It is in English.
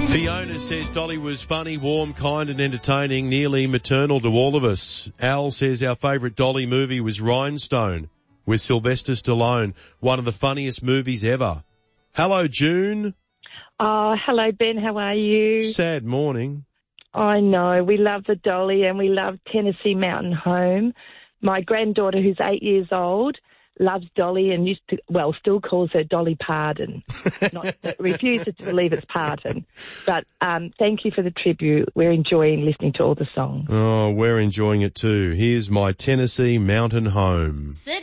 Fiona says Dolly was funny, warm, kind and entertaining, nearly maternal to all of us. Al says our favourite Dolly movie was Rhinestone with Sylvester Stallone, one of the funniest movies ever. Hello, June. Oh, hello, Ben. How are you? Sad morning. I know. We love the Dolly and we love Tennessee Mountain Home. My granddaughter, who's 8 years old, loves Dolly and still calls her Dolly Pardon. Refuses to believe it's Pardon. But thank you for the tribute. We're enjoying listening to all the songs. Oh, we're enjoying it too. Here's My Tennessee Mountain Home.